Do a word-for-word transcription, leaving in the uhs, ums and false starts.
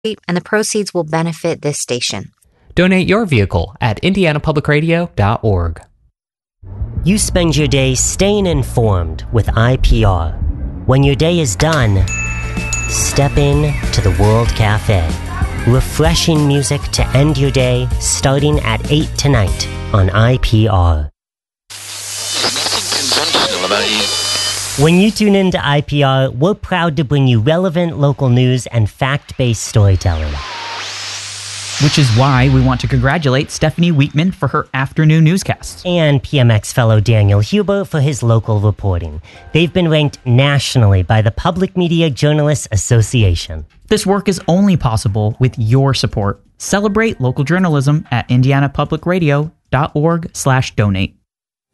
and the proceeds will benefit this station. Donate your vehicle at indiana public radio dot org. You spend your day staying informed with I P R. When your day is done, step in to the World Cafe. Refreshing music to end your day starting at eight tonight on I P R. Nothing conventional about you. When you tune into I P R, we're proud to bring you relevant local news and fact-based storytelling. Which is why we want to congratulate Stephanie Weekman for her afternoon newscasts. And P M X fellow Daniel Huber for his local reporting. They've been ranked nationally by the Public Media Journalists Association. This work is only possible with your support. Celebrate local journalism at indiana public radio dot org slash donate.